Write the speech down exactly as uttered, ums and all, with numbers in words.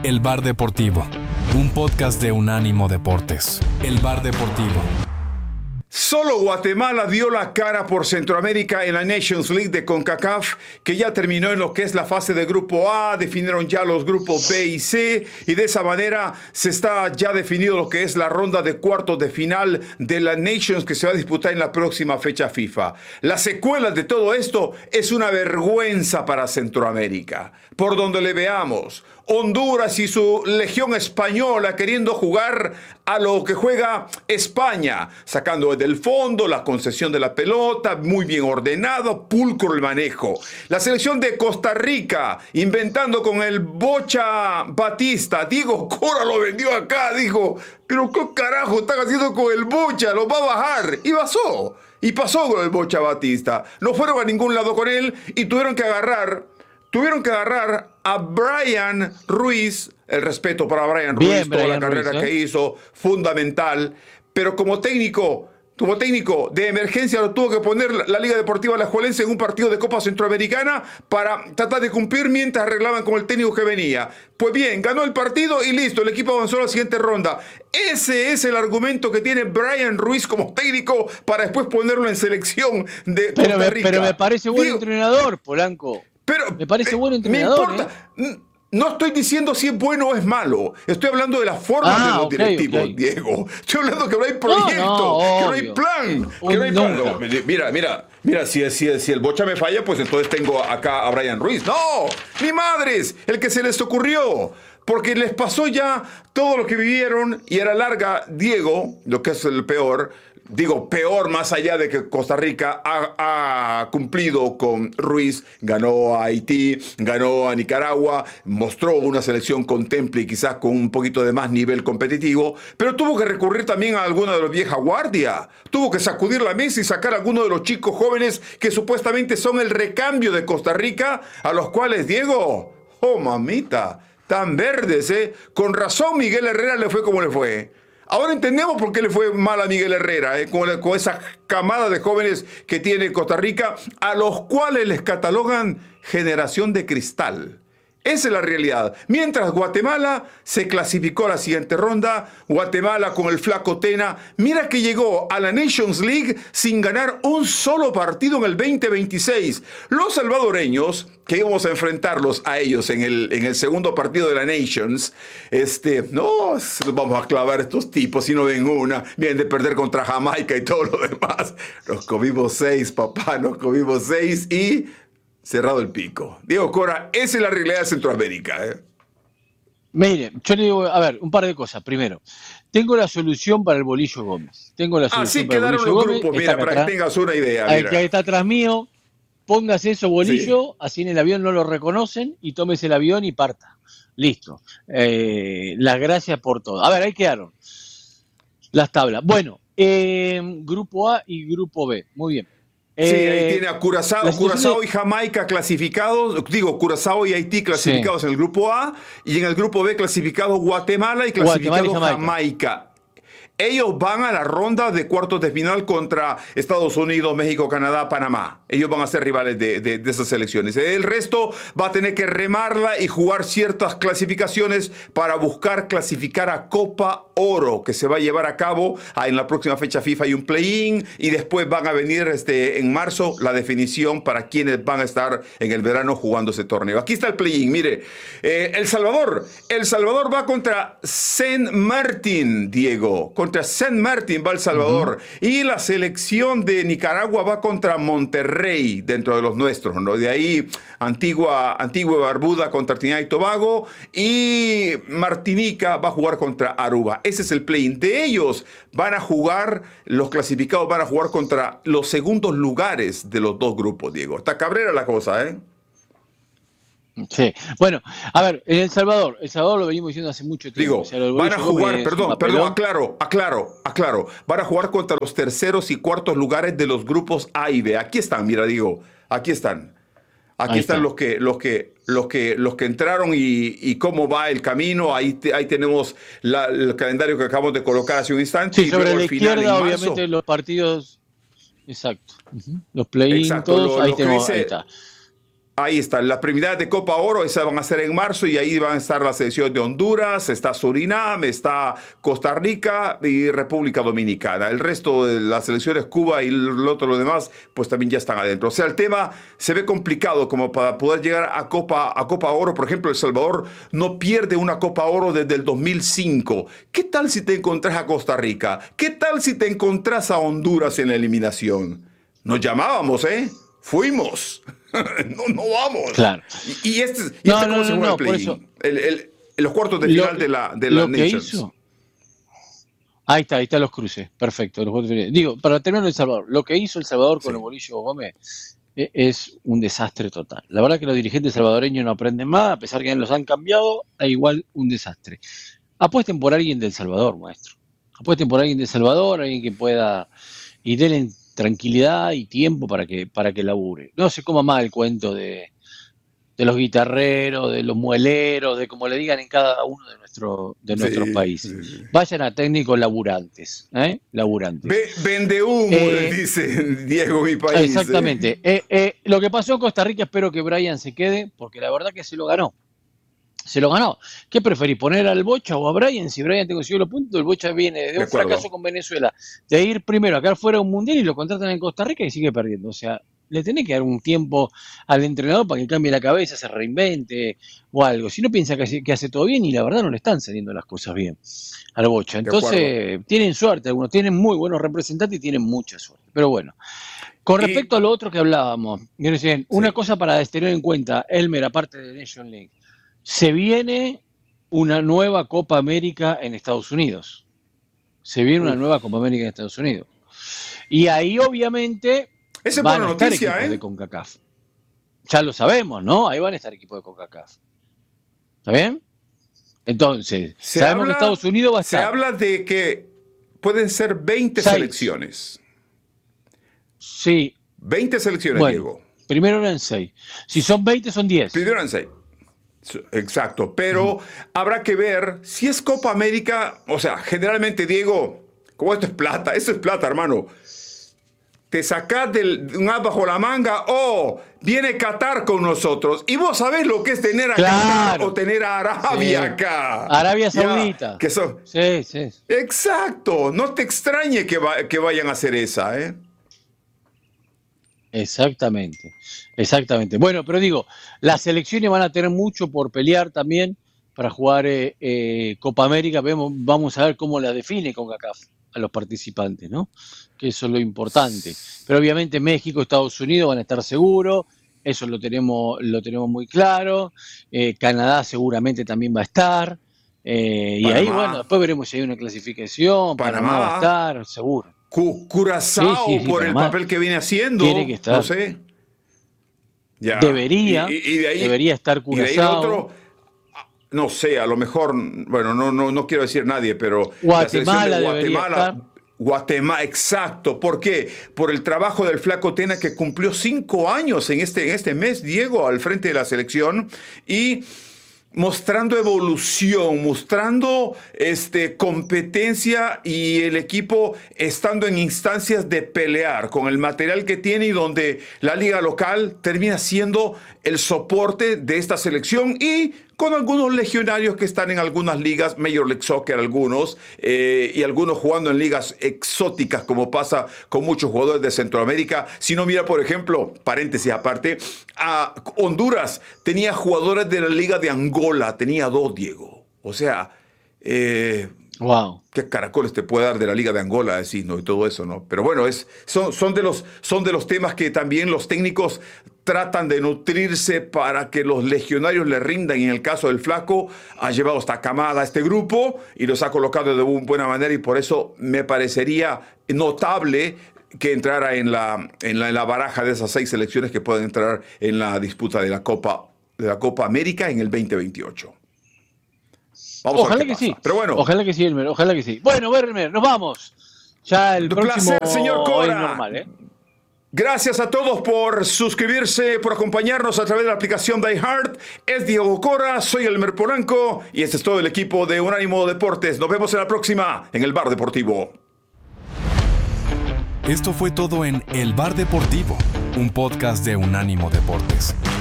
El Bar Deportivo, un podcast de Unánimo Deportes. El Bar Deportivo. Solo Guatemala dio la cara por Centroamérica en la Nations League de CONCACAF, que ya terminó en lo que es la fase de Grupo A, definieron ya los grupos B y C, y de esa manera se está ya definido lo que es la ronda de cuartos de final de la Nations que se va a disputar en la próxima fecha FIFA. La secuela de todo esto es una vergüenza para Centroamérica, por donde le veamos. Honduras y su legión española queriendo jugar a lo que juega España, sacando desde el fondo la concesión de la pelota, muy bien ordenado, pulcro el manejo. La selección de Costa Rica, inventando con el Bocha Batista. Diego Cora lo vendió acá, dijo, pero ¿qué carajo están haciendo con el Bocha? Lo va a bajar. Y pasó, y pasó con el Bocha Batista. No fueron a ningún lado con él y tuvieron que agarrar Tuvieron que agarrar a Brian Ruiz, el respeto para Brian Ruiz, Bien, toda Brian la carrera Ruiz, ¿eh? que hizo, fundamental, pero como técnico, como técnico de emergencia lo tuvo que poner la Liga Deportiva Alajuelense en un partido de Copa Centroamericana para tratar de cumplir mientras arreglaban con el técnico que venía. Pues bien, ganó el partido y listo, el equipo avanzó a la siguiente ronda. Ese es el argumento que tiene Brian Ruiz como técnico para después ponerlo en selección de Costa Pero me, Rica. pero me parece buen Digo, entrenador, Polanco. Pero, me parece eh, buen entrenador. Me importa. ¿eh? No estoy diciendo si es bueno o es malo. Estoy hablando de la forma Ah, de los okay, directivos, okay. Diego. Estoy hablando que no hay proyecto, no, que no hay obvio. plan, que no hay plan. Nunca. No, mira, mira, mira, si, si, si el Bocha me falla, pues entonces tengo acá a Brian Ruiz. No, ni madres, el que se les ocurrió. Porque les pasó ya todo lo que vivieron y era larga, Diego, lo que es el peor. Digo, peor más allá de que Costa Rica ha, ha cumplido con Ruiz, ganó a Haití, ganó a Nicaragua, mostró una selección contemple y quizás con un poquito de más nivel competitivo, pero tuvo que recurrir también a alguna de los vieja guardia, tuvo que sacudir la mesa y sacar a algunos de los chicos jóvenes que supuestamente son el recambio de Costa Rica, a los cuales, Diego, oh mamita, tan verdes, ¿eh? Con razón Miguel Herrera le fue como le fue. Ahora entendemos por qué le fue mal a Miguel Herrera, ¿eh? con, con esa camada de jóvenes que tiene Costa Rica, a los cuales les catalogan generación de cristal. Esa es la realidad. Mientras Guatemala se clasificó a la siguiente ronda, Guatemala con el flaco Tena, mira que llegó a la Nations League sin ganar un solo partido en el veinte veintiséis. Los salvadoreños, que íbamos a enfrentarlos a ellos en el, en el segundo partido de la Nations, este, no, vamos a clavar a estos tipos si no ven una, vienen de perder contra Jamaica y todo lo demás. Nos comimos seis, papá, nos comimos seis y... cerrado el pico. Diego Cora, esa es la realidad de Centroamérica. ¿eh? Mire, yo le digo, a ver, un par de cosas. Primero, tengo la solución para el Bolillo Gómez. Tengo la solución Así para el quedaron Bolillo los Gómez. grupos, Está mira, para atrás. que tengas una idea. El Mira. que está atrás mío, póngase eso, Bolillo, Sí. así en el avión no lo reconocen y tómese el avión y parta. Listo. Eh, las gracias por todo. A ver, ahí quedaron las tablas. Bueno, eh, grupo A y grupo B. Muy bien. Sí, ahí Eh, tiene a Curazao, la situación Curazao de- y Jamaica clasificados, digo, Curazao y Haití clasificados Sí. en el grupo A, y en el grupo B clasificados Guatemala y clasificado Guatemala y Jamaica. Jamaica. Ellos van a la ronda de cuartos de final contra Estados Unidos, México, Canadá, Panamá. Ellos van a ser rivales de, de, de esas selecciones. El resto va a tener que remarla y jugar ciertas clasificaciones para buscar clasificar a Copa Oro, que se va a llevar a cabo ah, en la próxima fecha FIFA. Hay un play-in y después van a venir este, en marzo la definición para quienes van a estar en el verano jugando ese torneo. Aquí está el play-in, mire. Eh, El Salvador. El Salvador va contra Saint Martin, Diego. Contra Saint Martin va El Salvador. Uh-huh. Y la selección de Nicaragua va contra Monterrey, dentro de los nuestros, ¿no? De ahí Antigua, Antigua y Barbuda contra Trinidad y Tobago. Y Martinica va a jugar contra Aruba. Ese es el play-in. De ellos van a jugar, los clasificados van a jugar contra los segundos lugares de los dos grupos, Diego. Está cabrera la cosa, ¿eh? Sí, bueno, a ver, en El Salvador, El Salvador lo venimos diciendo hace mucho tiempo. Digo, o sea, van a jugar, perdón, perdón, aclaro, aclaro. aclaro, aclaro. Van a jugar contra los terceros y cuartos lugares de los grupos A y B. Aquí están, mira, digo, aquí están. Aquí Ahí están está. los que, los que, los que, los que entraron y, y cómo va el camino. Ahí, te, ahí tenemos la, el calendario que acabamos de colocar hace un instante. Sí, y sobre luego la el final izquierda, en marzo. obviamente, los partidos. Exacto. Uh-huh. Los play-in, Exacto, todos, lo- ahí lo que tenemos, dice- ahí está. Ahí está, las prioridades de Copa Oro, esas van a ser en marzo y ahí van a estar las selecciones de Honduras, está Surinam, está Costa Rica y República Dominicana. El resto de las selecciones, Cuba y el otro, lo demás, pues también ya están adentro. O sea, el tema se ve complicado como para poder llegar a Copa, a Copa Oro. Por ejemplo, El Salvador no pierde una Copa Oro desde el dos mil cinco. ¿Qué tal si te encontrás a Costa Rica? ¿Qué tal si te encontrás a Honduras en la eliminación? Nos llamábamos, ¿eh? Fuimos. no, no vamos. Claro. Y, y este, y no, este no, cómo se no, juega no, el play-in. El, el, los cuartos de final lo, de la, de la lo que Nations. hizo, ahí está, ahí están los cruces. Perfecto. Los Digo, para terminar El Salvador, lo que hizo El Salvador con sí. el Bolillo Gómez es, es un desastre total. La verdad que los dirigentes salvadoreños no aprenden más, a pesar que los han cambiado, da igual un desastre. Apuesten por alguien del Salvador, maestro. Apuesten por alguien del Salvador, alguien que pueda y denle tranquilidad y tiempo para que, para que labure. No se coma más el cuento de, de los guitarreros, de los mueleros, de como le digan en cada uno de, nuestro, de nuestros sí, países. Sí. Vayan a técnicos laburantes, ¿eh? Laburantes. Ve, vende humo, eh, dice Diego, mi país. Exactamente. Eh. Eh, eh, lo que pasó en Costa Rica, espero que Brian se quede, porque la verdad que se lo ganó. Se lo ganó. ¿Qué preferís, poner al Bocha o a Brian? Si Brian te consiguió los puntos, el Bocha viene de, de un acuerdo. fracaso con Venezuela, de ir primero a quedar fuera de un mundial y lo contratan en Costa Rica y sigue perdiendo. O sea, le tenés que dar un tiempo al entrenador para que cambie la cabeza, se reinvente o algo. Si no piensa que hace, que hace todo bien y la verdad no le están saliendo las cosas bien al Bocha. Entonces, tienen suerte, algunos tienen muy buenos representantes y tienen mucha suerte. Pero bueno. Con respecto y, a lo otro que hablábamos, sí. una cosa para tener en cuenta, Elmer, aparte de Nation League, se viene una nueva Copa América en Estados Unidos. Se viene una nueva Copa América en Estados Unidos. Y ahí, obviamente, Esa van buena a estar noticia, equipos ¿eh? de CONCACAF. Ya lo sabemos, ¿no? Ahí van a estar equipos de CONCACAF. ¿Está bien? Entonces, se sabemos habla, que Estados Unidos va a estar. Se habla de que pueden ser veinte Seis. selecciones. Sí. veinte selecciones, bueno, Diego. Primero eran seis. Si son veinte, son diez. Primero eran seis. Exacto, pero uh-huh. habrá que ver si es Copa América, o sea, generalmente, Diego, como esto es plata, eso es plata, hermano. Te sacás del, un as bajo la manga, oh, viene Qatar con nosotros. Y vos sabés lo que es tener a claro. Qatar o tener a Arabia sí. acá. Arabia Saudita. Ya, que son... Sí, sí. Exacto, no te extrañe que, va, que vayan a hacer esa, ¿eh? Exactamente, exactamente. Bueno, pero digo, las selecciones van a tener mucho por pelear también para jugar eh, eh, Copa América. Vemos, vamos a ver cómo la define CONCACAF a los participantes, ¿no? Que eso es lo importante. Pero obviamente México, Estados Unidos van a estar seguros, eso lo tenemos, lo tenemos muy claro. Eh, Canadá seguramente también va a estar. Eh, y ahí, bueno, después veremos si hay una clasificación. Panamá, Panamá va a estar, seguro. Curazao, sí, sí, sí, por Panamá el papel que viene haciendo, tiene que estar. no sé. Ya. Debería, y, y de ahí, debería estar Curazao. Y de ahí otro, no sé, a lo mejor, bueno, no, no, no quiero decir nadie, pero Guatemala, la selección de Guatemala, Guatemala, exacto. ¿Por qué? Por el trabajo del Flaco Tena, que cumplió cinco años en este, en este mes, Diego, al frente de la selección, y mostrando evolución, mostrando este, competencia y el equipo estando en instancias de pelear con el material que tiene y donde la liga local termina siendo el soporte de esta selección y con algunos legionarios que están en algunas ligas, Major League Soccer algunos, eh, y algunos jugando en ligas exóticas, como pasa con muchos jugadores de Centroamérica. Si no, mira, por ejemplo, paréntesis aparte, a Honduras tenía jugadores de la Liga de Angola, tenía dos, Diego. O sea, eh, wow. ¿Qué caracoles te puede dar de la Liga de Angola, decís, ¿no? Y todo eso, ¿no? Pero bueno, es, son, son, de los, son de los temas que también los técnicos tratan de nutrirse para que los legionarios le rindan. Y en el caso del Flaco, ha llevado esta camada a este grupo y los ha colocado de buena manera, y por eso me parecería notable que entrara en la, en la, en la baraja de esas seis selecciones que pueden entrar en la disputa de la Copa, de la Copa América en el veinte veintiocho. Vamos ojalá a ver qué que pasa. sí. Pero bueno. Ojalá que sí, Elmer, ojalá que sí. Bueno, Elmer, nos vamos. Ya el Un próximo placer, señor Cora. es normal, ¿eh? Gracias a todos por suscribirse, por acompañarnos a través de la aplicación de iHeart. Es Diego Cora, soy Elmer Polanco y este es todo el equipo de Unánimo Deportes. Nos vemos en la próxima en el Bar Deportivo. Esto fue todo en El Bar Deportivo, un podcast de Unánimo Deportes.